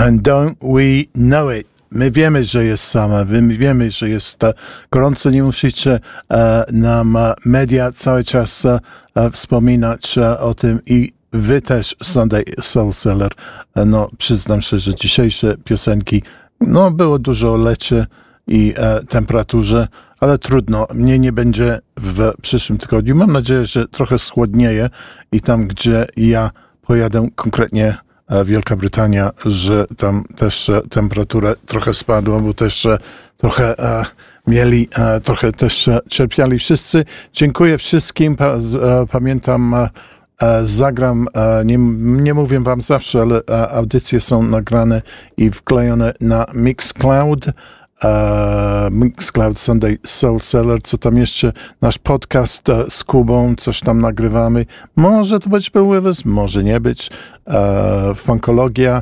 And don't we know it? My wiemy, że jest summer, my wiemy, że jest gorąco, nie musicie nam media cały czas wspominać o tym i wy też, Sunday Soul Seller. No, przyznam się, że dzisiejsze piosenki, no, było dużo o lecie i temperaturze, ale trudno, mnie nie będzie w przyszłym tygodniu. Mam nadzieję, że trochę schłodnieje i tam, gdzie ja pojadę, konkretnie Wielka Brytania, że tam też temperatura trochę spadła, bo też trochę mieli, trochę też cierpiali wszyscy. Dziękuję wszystkim. Pamiętam, zagram, nie mówię wam zawsze, ale audycje są nagrane i wklejone na Mixcloud. Mixcloud Sunday Soul Seller, co tam jeszcze, nasz podcast z Kubą, coś tam nagrywamy. Może to być Bill Withers, może nie być. Funkologia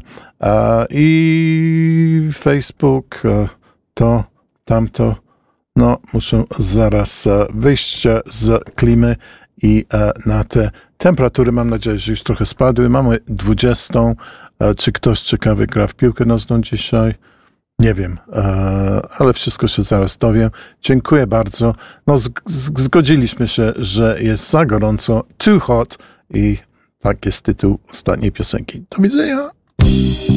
i Facebook, to, tamto. No, muszę zaraz wyjść z klimy i na te temperatury, mam nadzieję, że już trochę spadły. Mamy 20. Czy ktoś ciekawy gra w piłkę nożną dzisiaj? Nie wiem, ale wszystko się zaraz dowiem. Dziękuję bardzo. No, zgodziliśmy się, że jest za gorąco, too hot i tak jest tytuł ostatniej piosenki. Do widzenia.